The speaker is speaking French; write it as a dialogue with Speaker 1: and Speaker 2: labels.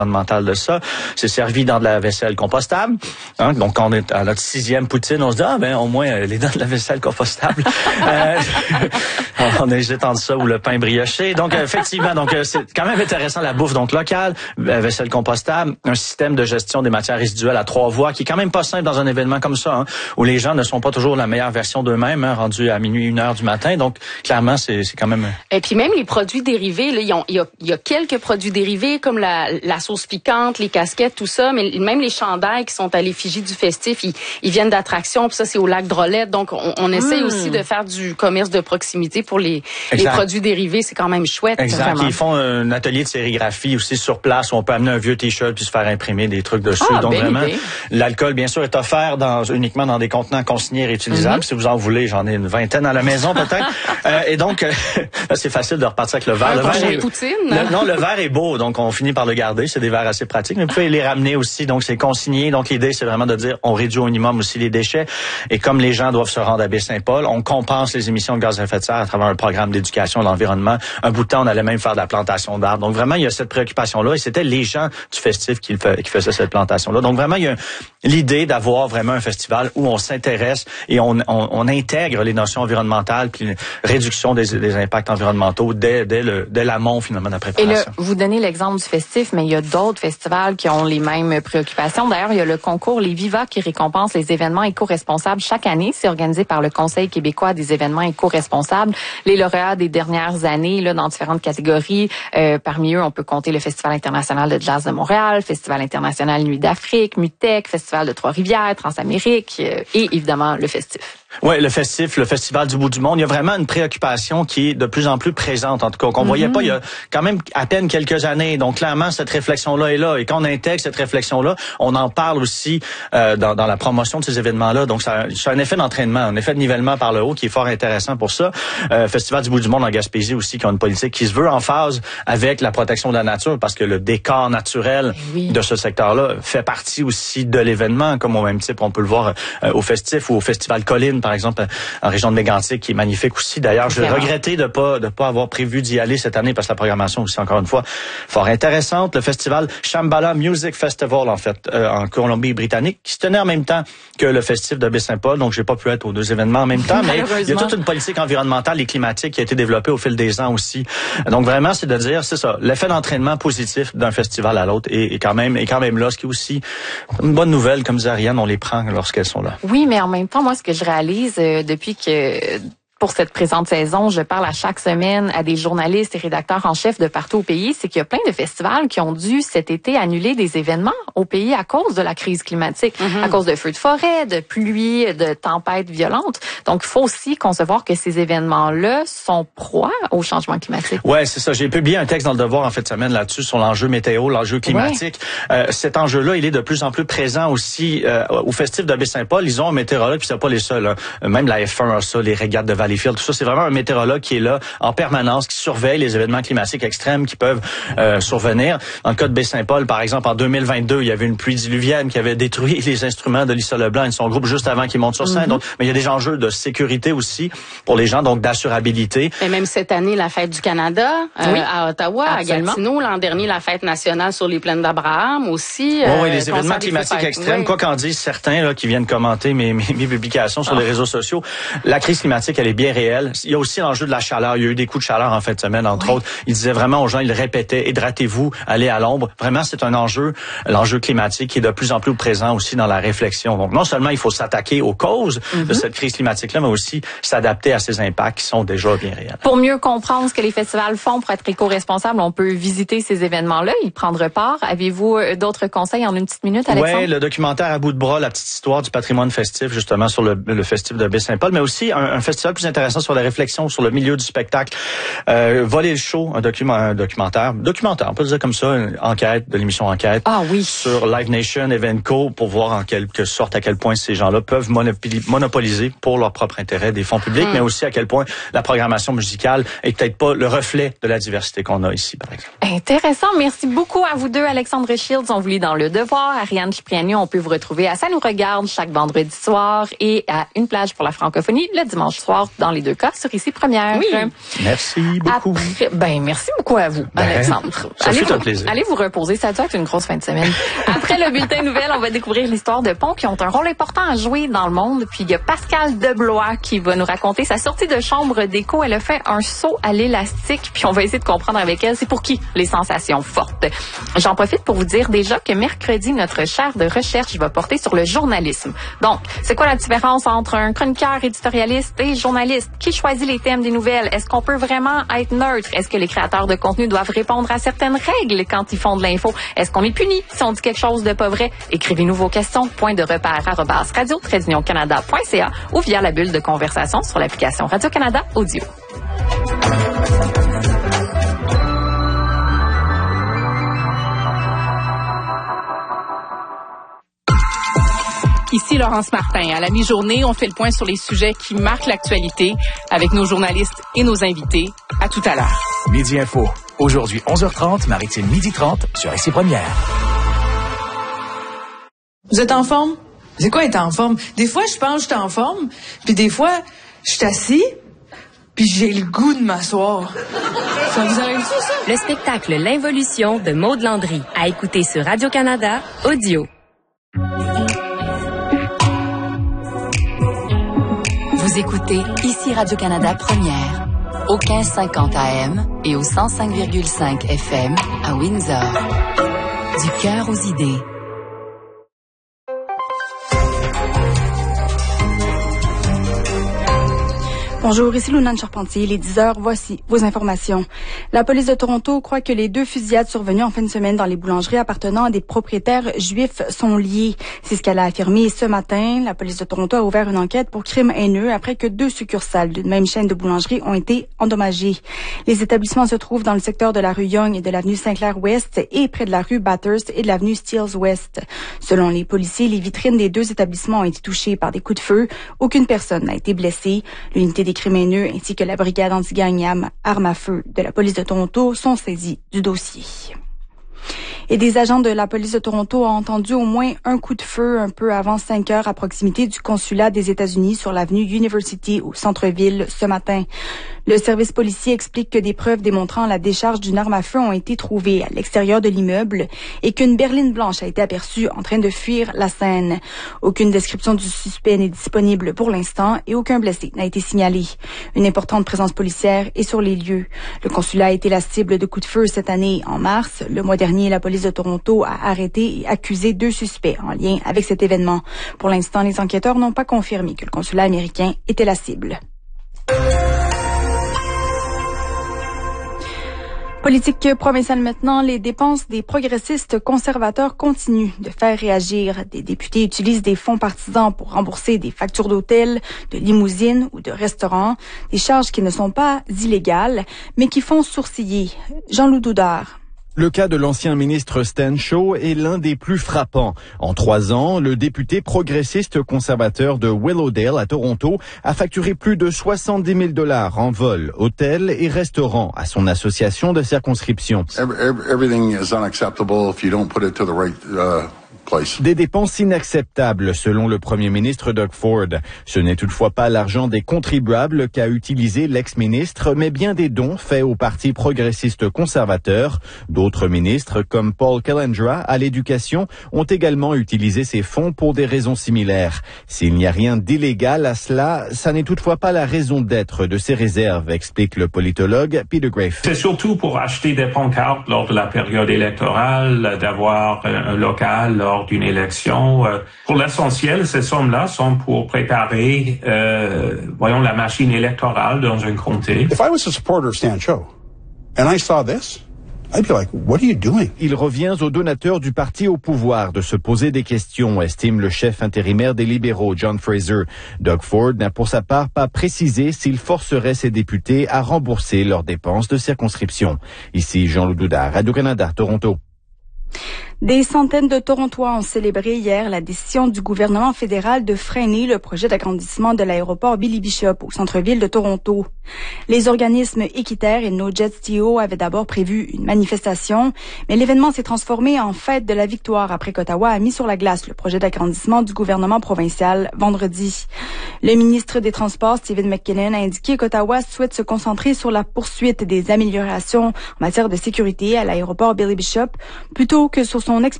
Speaker 1: environnemental de ça. C'est servi dans de la vaisselle compostable. Hein? Donc, quand on est à notre 6e poutine, on se dit, au moins, les dents de la vaisselle compostable. On hésite entre ça ou le pain brioché. Donc, effectivement, c'est quand même intéressant, la bouffe donc locale, vaisselle compostable, un système de gestion des matières résiduelles à 3 voies qui est quand même pas simple dans un événement comme ça, où les gens ne sont pas toujours la meilleure version d'eux-mêmes, rendus à minuit, 1h du matin. Donc, clairement, c'est quand même...
Speaker 2: Et puis même les produits dérivés, là, il y a quelques produits dérivés comme la sauce piquante, les casquettes, tout ça, mais même les chandails qui sont à l'effigie du festif, ils viennent d'attractions, puis ça, c'est au lac Drolette. Donc, on essaie aussi de faire du commerce de proximité pour les produits dérivés. C'est quand même chouette.
Speaker 1: Exact.
Speaker 2: Vraiment.
Speaker 1: Ils font un atelier de sérigraphie aussi sur place où on peut amener un vieux T-shirt puis se faire imprimer des trucs dessus. Donc, vraiment, l'alcool, bien sûr, est offert uniquement dans des contenants consignés et réutilisables. Si vous en voulez, j'en ai une vingtaine à la maison, peut-être. Et donc, c'est facile de repartir avec le verre. Le verre est beau, donc on finit par le garder. C'est des verres assez pratiques, mais vous pouvez les ramener aussi, donc c'est consigné. Donc l'idée, c'est vraiment de dire, on réduit au minimum aussi les déchets. Et comme les gens doivent se rendre à Baie-Saint-Paul, on compense les émissions de gaz à effet de serre à travers un programme d'éducation de l'environnement. Un bout de temps, on allait même faire de la plantation d'arbres. Donc vraiment, il y a cette préoccupation-là, et c'était les gens du festif qui faisaient cette plantation-là. Donc vraiment, il y a l'idée d'avoir vraiment un festival où on s'intéresse et on intègre les notions environnementales puis réduction des impacts environnementaux dès l'amont, finalement, de la préparation.
Speaker 3: Et là, vous donnez l'exemple du festif, mais il y a d'autres festivals qui ont les mêmes préoccupations. D'ailleurs, il y a le concours Les Viva qui récompense les événements éco-responsables chaque année. C'est organisé par le Conseil québécois des événements éco-responsables. Les lauréats des dernières années, là, dans différentes catégories, parmi eux, on peut compter le Festival international de jazz de Montréal, Festival international Nuit d'Afrique, MUTEC, Festival de Trois-Rivières, Transamérique et évidemment le festif.
Speaker 1: Oui, le Festival du bout du monde. Il y a vraiment une préoccupation qui est de plus en plus présente, en tout cas, qu'on voyait pas il y a quand même à peine quelques années. Donc, clairement, cette réflexion-là est là. Et quand on intègre cette réflexion-là, on en parle aussi dans la promotion de ces événements-là. Donc, c'est un effet d'entraînement, un effet de nivellement par le haut qui est fort intéressant pour ça. Festival du bout du monde en Gaspésie aussi, qui a une politique qui se veut en phase avec la protection de la nature, parce que le décor naturel de ce secteur-là fait partie aussi de l'événement, comme au même type, on peut le voir au festif ou au Festival Colline, par exemple, en région de Mégantic, qui est magnifique aussi. D'ailleurs, je regrettais de pas avoir prévu d'y aller cette année parce que la programmation aussi, encore une fois, fort intéressante. Le festival Shambhala Music Festival, en fait, en Colombie-Britannique, qui se tenait en même temps que le festif de Baie-Saint-Paul. Donc, j'ai pas pu être aux 2 événements en même temps, mais il y a toute une politique environnementale et climatique qui a été développée au fil des ans aussi. Donc, vraiment, c'est de dire, c'est ça, l'effet d'entraînement positif d'un festival à l'autre est quand même là, ce qui est aussi une bonne nouvelle, comme disait Ariane, on les prend lorsqu'elles sont là.
Speaker 3: Oui, mais en même temps, moi, ce que je réalise depuis que pour cette présente saison, je parle à chaque semaine à des journalistes et rédacteurs en chef de partout au pays, c'est qu'il y a plein de festivals qui ont dû cet été annuler des événements au pays à cause de la crise climatique, à cause de feux de forêt, de pluie, de tempêtes violentes. Donc, il faut aussi concevoir que ces événements-là sont proies au changement climatique.
Speaker 1: Ouais, c'est ça. J'ai publié un texte dans Le Devoir en fin de semaine là-dessus sur l'enjeu météo, l'enjeu climatique. Cet enjeu-là, il est de plus en plus présent aussi au festif de Baie-Saint-Paul. Ils ont un météorologue, puis c'est pas les seuls. Hein. Même la F1 a ça, les régates de Valleyfield, tout ça. C'est vraiment un météorologue qui est là en permanence, qui surveille les événements climatiques extrêmes qui peuvent survenir. Dans le cas de Baie-Saint-Paul, par exemple, en 2022, il y avait une pluie diluvienne qui avait détruit les instruments de Lisa Leblanc et de son groupe juste avant qu'ils montent sur scène. Donc, mais il y a des enjeux de sécurité aussi pour les gens, donc d'assurabilité.
Speaker 2: Et même cette année, la fête du Canada à Ottawa, absolument. À Gatineau, l'an dernier, la fête nationale sur les plaines d'Abraham aussi.
Speaker 1: Oui, les événements climatiques extrêmes, quoi qu'en disent certains là, qui viennent commenter mes publications sur les réseaux sociaux, la crise climatique, elle est bien réelle. Il y a aussi l'enjeu de la chaleur. Il y a eu des coups de chaleur en fin de semaine, entre autres. Ils disaient vraiment aux gens, ils le répétaient, hydratez-vous, allez à l'ombre. Vraiment, c'est un enjeu, l'enjeu climatique qui est de plus en plus présent aussi dans la réflexion. Donc, non seulement il faut s'attaquer aux causes de cette crise climatique-là, mais aussi s'adapter à ces impacts qui sont déjà bien réels.
Speaker 3: Pour mieux comprendre ce que les festivals font pour être éco-responsables, on peut visiter ces événements-là, y prendre part. Avez-vous d'autres conseils en une petite minute, Alexandre?
Speaker 1: Oui, le documentaire À bout de bras, la petite histoire du patrimoine festif, justement, sur le festif de Baie-Saint-Paul, mais aussi un festival plus intéressant sur la réflexion sur le milieu du spectacle. Voler le show, un documentaire, on peut le dire comme ça, une enquête, de l'émission Enquête.
Speaker 3: Ah oui.
Speaker 1: Sur Live Nation, Evenco, pour voir en quelque sorte à quel point ces gens-là peuvent monopoliser pour leur propre intérêt des fonds publics, mais aussi à quel point la programmation musicale est peut-être pas le reflet de la diversité qu'on a ici, par exemple.
Speaker 3: Intéressant. Merci beaucoup à vous deux, Alexandre Shields. On vous lit dans Le Devoir. Ariane Cipriani, on peut vous retrouver à Ça nous regarde chaque vendredi soir et à Une plage pour la francophonie le dimanche soir dans les deux cas sur Ici Première.
Speaker 2: Oui.
Speaker 1: Merci beaucoup.
Speaker 3: Merci beaucoup à vous, Alexandre.
Speaker 1: Ça fut un plaisir.
Speaker 3: Allez vous reposer, ça a dû être une grosse fin de semaine. Après le bulletin nouvelle, on va découvrir l'histoire de ponts qui ont un rôle important à jouer dans le monde. Puis il y a Pascal Deblois qui va nous raconter sa sortie de chambre d'écho. Elle a fait un saut à l'élastique, puis on va essayer de comprendre avec elle c'est pour qui les sensations fortes. J'en profite pour vous dire déjà que mercredi, notre chaire de recherche va porter sur le journalisme. Donc, c'est quoi la différence entre un chroniqueur éditorialiste et journaliste? Qui choisit les thèmes des nouvelles? Est-ce qu'on peut vraiment être neutre? Est-ce que les créateurs de contenu doivent répondre à certaines règles quand ils font de l'info? Est-ce qu'on est puni si on dit quelque chose de pas vrai? Écrivez-nous vos questions, point de repère @radio-canada.ca ou via la bulle de conversation sur l'application Radio-Canada Audio.
Speaker 4: Ici Laurence Martin. À la mi-journée, on fait le point sur les sujets qui marquent l'actualité avec nos journalistes et nos invités. À tout à l'heure.
Speaker 5: Midi Info. Aujourd'hui, 11h30, Maritime 12h30 sur Ici Première.
Speaker 6: Vous êtes en forme? C'est quoi être en forme? Des fois, je pense que je suis en forme, puis des fois, je suis assis, puis j'ai le goût de m'asseoir. Ça vous arrive-tu, ça?
Speaker 7: Le spectacle L'Involution de Maude Landry. À écouter sur Radio-Canada Audio.
Speaker 8: Vous écoutez Ici Radio-Canada Première, au 1550 AM et au 105,5 FM à Windsor. Du cœur aux idées.
Speaker 9: Bonjour, ici Lunane Charpentier. Il est 10h, voici vos informations. La police de Toronto croit que les 2 fusillades survenues en fin de semaine dans les boulangeries appartenant à des propriétaires juifs sont liées. C'est ce qu'elle a affirmé ce matin. La police de Toronto a ouvert une enquête pour crime haineux après que 2 succursales d'une même chaîne de boulangeries ont été endommagées. Les établissements se trouvent dans le secteur de la rue Young et de l'avenue Saint-Clair-Ouest et près de la rue Bathurst et de l'avenue Steeles-Ouest. Selon les policiers, les vitrines des 2 établissements ont été touchées par des coups de feu. Aucune personne n'a été blessée. L'unité des crimes haineux ainsi que la brigade anti-gang armes à feu de la police de Toronto sont saisis du dossier. Et des agents de la police de Toronto ont entendu au moins un coup de feu un peu avant 5 heures à proximité du consulat des États-Unis sur l'avenue University au centre-ville ce matin. Le service policier explique que des preuves démontrant la décharge d'une arme à feu ont été trouvées à l'extérieur de l'immeuble et qu'une berline blanche a été aperçue en train de fuir la scène. Aucune description du suspect n'est disponible pour l'instant et aucun blessé n'a été signalé. Une importante présence policière est sur les lieux. Le consulat a été la cible de coups de feu cette année en mars. Le mois dernier, la police de Toronto a arrêté et accusé 2 suspects en lien avec cet événement. Pour l'instant, les enquêteurs n'ont pas confirmé que le consulat américain était la cible. Politique provinciale maintenant, les dépenses des progressistes conservateurs continuent de faire réagir. Des députés utilisent des fonds partisans pour rembourser des factures d'hôtel, de limousines ou de restaurants, des charges qui ne sont pas illégales, mais qui font sourciller. Jean-Loup Doudard.
Speaker 10: Le cas de l'ancien ministre Stan Shaw est l'un des plus frappants. En 3 ans, le député progressiste conservateur de Willowdale à Toronto a facturé plus de 70 000 $ en vol, hôtel et restaurant à son association de circonscription.
Speaker 11: Everything is unacceptable if you don't put it to the right place.
Speaker 10: Des dépenses inacceptables, selon le premier ministre Doug Ford. Ce n'est toutefois pas l'argent des contribuables qu'a utilisé l'ex-ministre, mais bien des dons faits au Parti progressiste conservateur. D'autres ministres, comme Paul Kelendra à l'éducation, ont également utilisé ces fonds pour des raisons similaires. S'il n'y a rien d'illégal à cela, ça n'est toutefois pas la raison d'être de ces réserves, explique le politologue Peter Grafe.
Speaker 12: C'est surtout pour acheter des pancartes lors de la période électorale, d'avoir un local lors d'une élection. Pour l'essentiel, ces sommes-là sont pour préparer, la machine électorale dans un comté.
Speaker 11: If I was a supporter of Stan Shaw and I saw this, I'd be like, what are you doing?
Speaker 10: Il revient aux donateurs du parti au pouvoir de se poser des questions, estime le chef intérimaire des libéraux, John Fraser. Doug Ford n'a pour sa part pas précisé s'il forcerait ses députés à rembourser leurs dépenses de circonscription. Ici Jean-Loup Doudard, Radio-Canada, Toronto.
Speaker 9: Des centaines de Torontois ont célébré hier la décision du gouvernement fédéral de freiner le projet d'agrandissement de l'aéroport Billy Bishop au centre-ville de Toronto. Les organismes équitaires et NoJetTO avaient d'abord prévu une manifestation, mais l'événement s'est transformé en fête de la victoire après qu'Ottawa a mis sur la glace le projet d'agrandissement du gouvernement provincial vendredi. Le ministre des Transports, Stephen McKinnon, a indiqué qu'Ottawa souhaite se concentrer sur la poursuite des améliorations en matière de sécurité à l'aéroport Billy Bishop plutôt que sur son